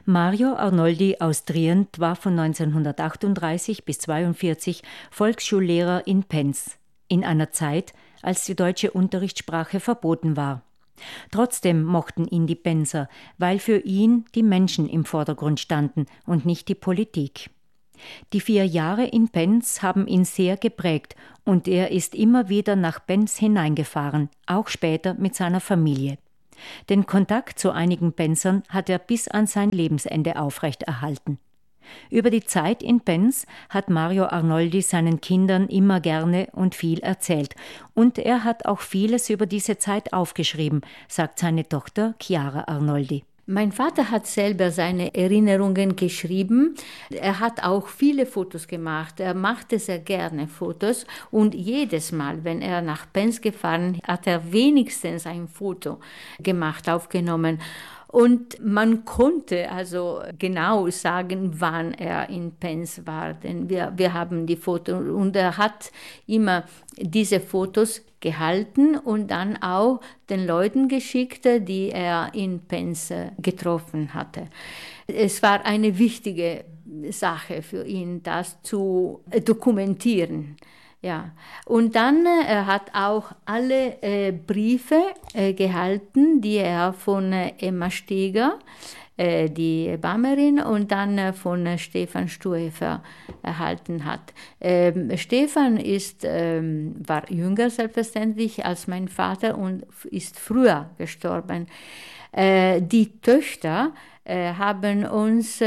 Mario Arnoldi aus Trient war von 1938 bis 1942 Volksschullehrer in Penz, in einer Zeit, als die deutsche Unterrichtssprache verboten war. Trotzdem mochten ihn die Penzer, weil für ihn die Menschen im Vordergrund standen und nicht die Politik. Die 4 Jahre in Penz haben ihn sehr geprägt und er ist immer wieder nach Penz hineingefahren, auch später mit seiner Familie. Den Kontakt zu einigen Penzern hat er bis an sein Lebensende aufrechterhalten. Über die Zeit in Penz hat Mario Arnoldi seinen Kindern immer gerne und viel erzählt. Und er hat auch vieles über diese Zeit aufgeschrieben, sagt seine Tochter Chiara Arnoldi. Mein Vater hat selber seine Erinnerungen geschrieben. Er hat auch viele Fotos gemacht. Er machte sehr gerne Fotos. Und jedes Mal, wenn er nach Penz gefahren, hat er wenigstens ein Foto gemacht, aufgenommen. Und man konnte also genau sagen, wann er in Penz war, denn wir haben die Fotos und er hat immer diese Fotos gehalten und dann auch den Leuten geschickt, die er in Penz getroffen hatte. Es war eine wichtige Sache für ihn, das zu dokumentieren. Ja, und dann er hat auch alle Briefe gehalten, die er von Emma Steger, die Hebammerin, und dann von Stefan Stuefer erhalten hat. Stefan war jünger selbstverständlich als mein Vater und ist früher gestorben. Die Töchter haben uns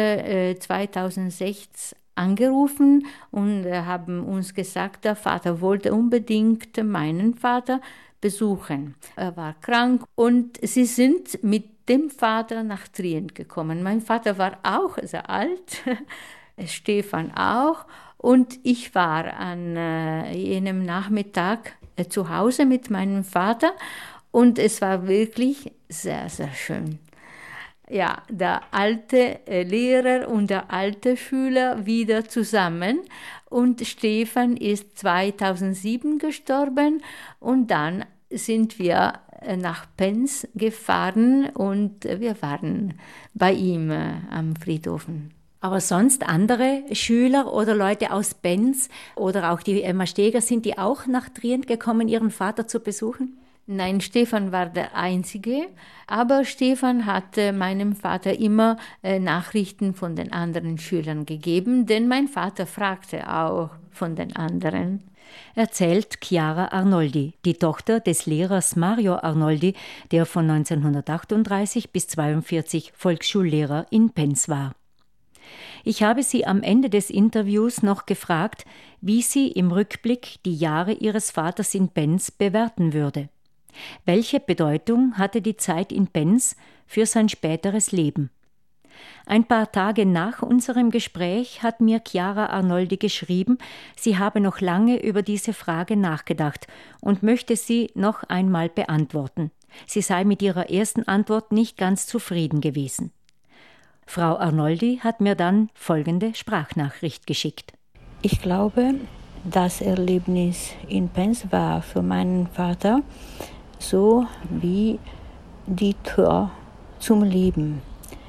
2006 angerufen und haben uns gesagt, der Vater wollte unbedingt meinen Vater besuchen. Er war krank und sie sind mit dem Vater nach Trient gekommen. Mein Vater war auch sehr alt, Stefan auch, und ich war an jenem Nachmittag zu Hause mit meinem Vater und es war wirklich sehr, sehr schön. Ja, der alte Lehrer und der alte Schüler wieder zusammen. Und Stefan ist 2007 gestorben und dann sind wir nach Penz gefahren und wir waren bei ihm am Friedhofen. Aber sonst andere Schüler oder Leute aus Penz oder auch die Emma Steger, sind die auch nach Trient gekommen, ihren Vater zu besuchen? Nein, Stefan war der Einzige, aber Stefan hat meinem Vater immer Nachrichten von den anderen Schülern gegeben, denn mein Vater fragte auch von den anderen. Erzählt Chiara Arnoldi, die Tochter des Lehrers Mario Arnoldi, der von 1938 bis 1942 Volksschullehrer in Penz war. Ich habe sie am Ende des Interviews noch gefragt, wie sie im Rückblick die Jahre ihres Vaters in Penz bewerten würde. Welche Bedeutung hatte die Zeit in Penz für sein späteres Leben? Ein paar Tage nach unserem Gespräch hat mir Chiara Arnoldi geschrieben, sie habe noch lange über diese Frage nachgedacht und möchte sie noch einmal beantworten. Sie sei mit ihrer ersten Antwort nicht ganz zufrieden gewesen. Frau Arnoldi hat mir dann folgende Sprachnachricht geschickt. Ich glaube, das Erlebnis in Penz war für meinen Vater so wie die Tür zum Leben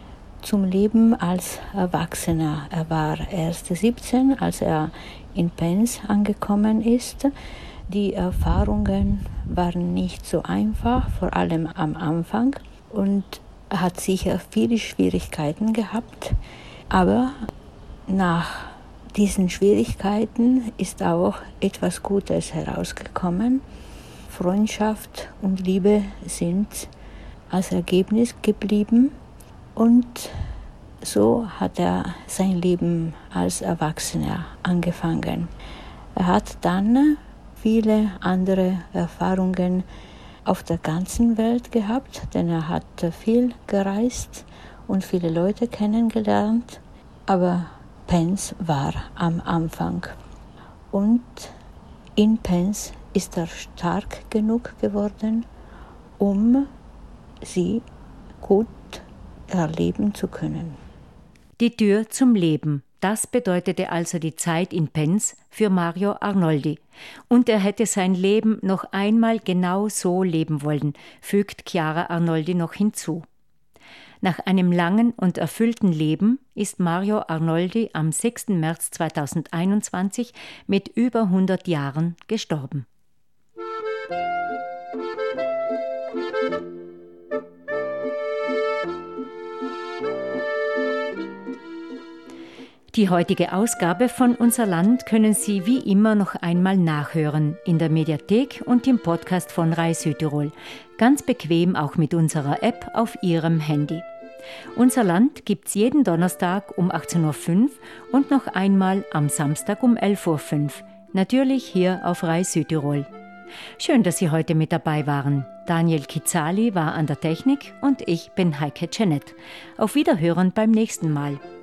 als Erwachsener. Er war erst 17, als er in Penz angekommen ist. Die Erfahrungen waren nicht so einfach, vor allem am Anfang, und er hat sicher viele Schwierigkeiten gehabt, aber nach diesen Schwierigkeiten ist auch etwas Gutes herausgekommen. Freundschaft und Liebe sind als Ergebnis geblieben und so hat er sein Leben als Erwachsener angefangen. Er hat dann viele andere Erfahrungen auf der ganzen Welt gehabt, denn er hat viel gereist und viele Leute kennengelernt, aber Penz war am Anfang und in Penz ist er stark genug geworden, um sie gut erleben zu können. Die Tür zum Leben, das bedeutete also die Zeit in Penz für Mario Arnoldi. Und er hätte sein Leben noch einmal genau so leben wollen, fügt Chiara Arnoldi noch hinzu. Nach einem langen und erfüllten Leben ist Mario Arnoldi am 6. März 2021 mit über 100 Jahren gestorben. Die heutige Ausgabe von Unser Land können Sie wie immer noch einmal nachhören in der Mediathek und im Podcast von Rai Südtirol. Ganz bequem auch mit unserer App auf Ihrem Handy. Unser Land gibt's jeden Donnerstag um 18.05 Uhr und noch einmal am Samstag um 11.05 Uhr. Natürlich hier auf Rai Südtirol. Schön, dass Sie heute mit dabei waren. Daniel Kizali war an der Technik und ich bin Heike Jeanette. Auf Wiederhören beim nächsten Mal.